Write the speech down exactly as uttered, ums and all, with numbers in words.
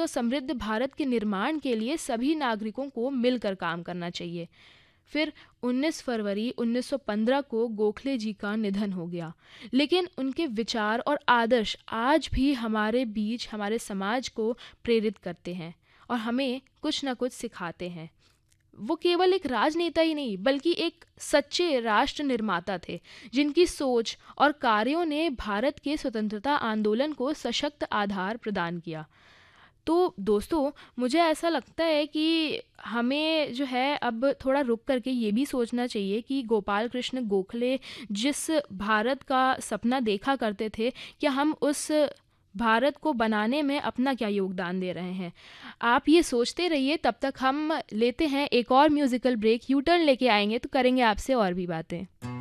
और समृद्ध भारत के निर्माण के लिए सभी नागरिकों को मिलकर काम करना चाहिए। फिर उन्नीस फरवरी उन्नीस सौ पंद्रह को गोखले जी का निधन हो गया, लेकिन उनके विचार और आदर्श आज भी हमारे बीच, हमारे समाज को प्रेरित करते हैं और हमें कुछ ना कुछ सिखाते हैं। वो केवल एक राजनेता ही नहीं, बल्कि एक सच्चे राष्ट्र निर्माता थे, जिनकी सोच और कार्यों ने भारत के स्वतंत्रता आंदोलन को सशक्त आधार प्रदान किया। तो दोस्तों, मुझे ऐसा लगता है कि हमें जो है अब थोड़ा रुक करके ये भी सोचना चाहिए कि गोपाल कृष्ण गोखले जिस भारत का सपना देखा करते थे, क्या हम उस भारत को बनाने में अपना क्या योगदान दे रहे हैं। आप ये सोचते रहिए, तब तक हम लेते हैं एक और म्यूज़िकल ब्रेक। यू टर्न लेके आएंगे तो करेंगे आपसे और भी बातें।